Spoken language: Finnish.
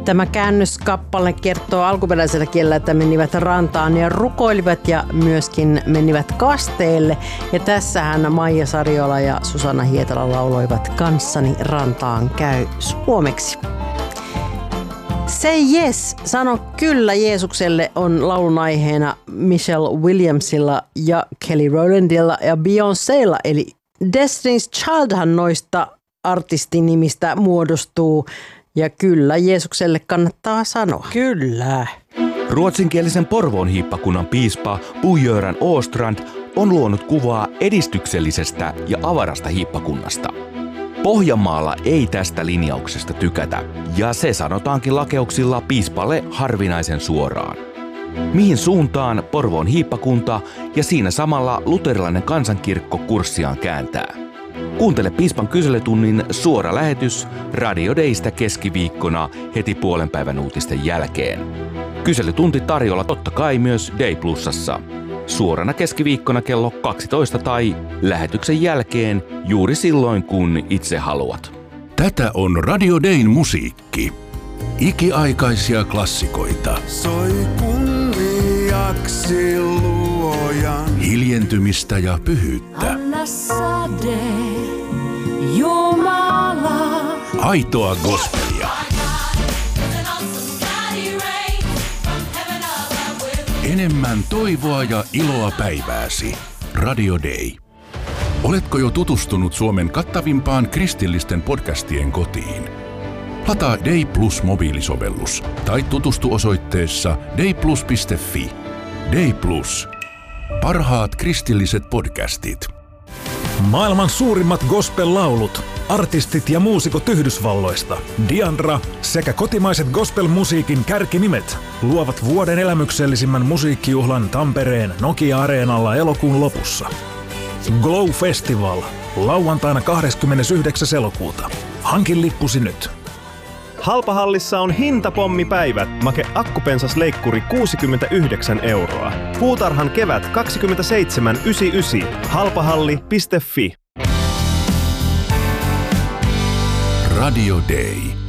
Tämä käännöskappale kertoo alkuperäisellä kielellä, että menivät rantaan ja rukoilivat ja myöskin menivät kasteelle. Ja tässähän Maija Sariola ja Susanna Hietala lauloivat Kanssani rantaan käy suomeksi. Say yes, sano kyllä Jeesukselle on laulun aiheena Michelle Williamsilla ja Kelly Rowlandilla ja Beyoncélla. Eli Destiny's Childhan noista artistinimistä muodostuu. Ja kyllä Jeesukselle kannattaa sanoa. Kyllä. Ruotsinkielisen Porvoon hiippakunnan piispa Bo-Göran Åstrand on luonut kuvaa edistyksellisestä ja avarasta hiippakunnasta. Pohjanmaalla ei tästä linjauksesta tykätä, ja se sanotaankin lakeuksilla piispalle harvinaisen suoraan. Mihin suuntaan Porvoon hiippakunta ja siinä samalla luterilainen kansankirkko kurssiaan kääntää? Kuuntele piispan kyselytunnin suora lähetys Radio Daystä keskiviikkona heti puolenpäivän uutisten jälkeen. Kyselytunti tarjolla totta kai myös Day Plusassa. Suorana keskiviikkona kello 12 tai lähetyksen jälkeen juuri silloin, kun itse haluat. Tätä on Radio Dayn musiikki. Ikiaikaisia klassikoita. Soi kunniaksi luojan. Hiljentymistä ja pyhyyttä. Anna sade, Jumala. Aitoa gospelia. Enemmän toivoa ja iloa päivääsi. Radio Day. Oletko jo tutustunut Suomen kattavimpaan kristillisten podcastien kotiin? Lataa Day Plus mobiilisovellus tai tutustu osoitteessa dayplus.fi. Day Plus. Parhaat kristilliset podcastit. Maailman suurimmat gospel-laulut, artistit ja muusikot Yhdysvalloista, Diandra sekä kotimaiset gospel-musiikin kärkinimet luovat vuoden elämyksellisimmän musiikkijuhlan Tampereen Nokia-areenalla elokuun lopussa. Glow Festival, lauantaina 29. elokuuta. Hankin lippusi nyt. Halpahallissa on hintapommipäivät. Make akkupensasleikkuri 69 €. Puutarhan kevät 27,99. Halpahalli.fi. Radio Day.